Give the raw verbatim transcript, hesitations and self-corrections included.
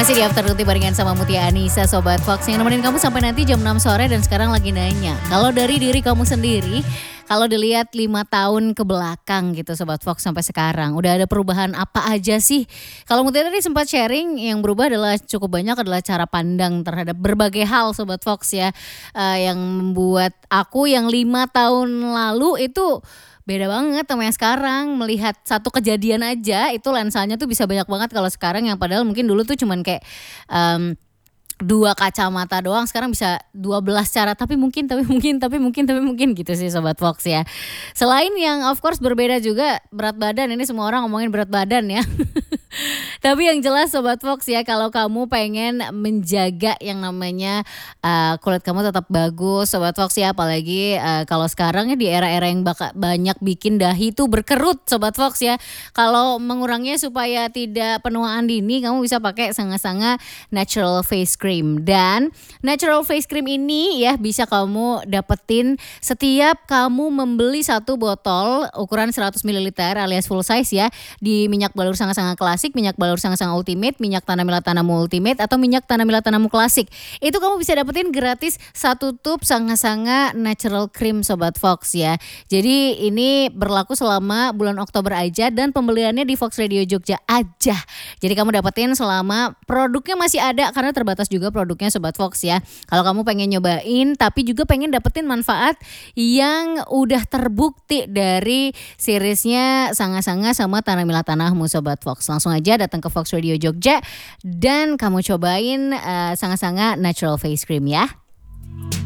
Masih di After Duty barengan sama Mutia Anissa, Sobat Fox yang nemenin kamu sampai nanti jam enam sore. Dan sekarang lagi nanya, kalau dari diri kamu sendiri, kalau dilihat lima tahun ke belakang gitu Sobat Fox sampai sekarang, udah ada perubahan apa aja sih? Kalau Mutia tadi sempat sharing, yang berubah adalah cukup banyak adalah cara pandang terhadap berbagai hal Sobat Fox ya. Uh, yang membuat aku yang lima tahun lalu itu beda banget sama yang sekarang. Melihat satu kejadian aja itu lensanya tuh bisa banyak banget kalau sekarang, yang padahal mungkin dulu tuh cuman kayak um, dua kacamata doang, sekarang bisa dua belas cara, tapi mungkin tapi mungkin tapi mungkin tapi mungkin gitu sih Sobat Fox ya. Selain yang of course berbeda juga berat badan, ini semua orang ngomongin berat badan ya. Tapi yang jelas Sobat Fox ya, kalau kamu pengen menjaga yang namanya uh, kulit kamu tetap bagus Sobat Fox ya, apalagi uh, kalau sekarang ya di era-era yang baka, banyak bikin dahi tuh berkerut Sobat Fox ya. Kalau menguranginya supaya tidak penuaan dini, kamu bisa pakai Sanga-Sanga Natural Face Cream. Dan Natural Face Cream ini ya bisa kamu dapetin setiap kamu membeli satu botol ukuran seratus mililiter alias full size ya, di minyak balur Sanga-Sanga klasik, minyak balur Sanga-Sanga ultimate, minyak tanah milatanamu ultimate, atau minyak tanah milatanamu klasik. Itu kamu bisa dapetin gratis satu tub Sanga-Sanga Natural Cream Sobat Fox ya. Jadi ini berlaku selama bulan Oktober aja, dan pembeliannya di Fox Radio Jogja aja. Jadi kamu dapetin selama produknya masih ada, karena terbatas juga produknya Sobat Fox ya. Kalau kamu pengen nyobain tapi juga pengen dapetin manfaat yang udah terbukti dari seriesnya Sanga-Sanga sama Tanah Milatanahmu Sobat Fox, langsung aja datang ke Fox Radio Jogja dan kamu cobain uh, Sanga-Sanga Natural Face Cream ya.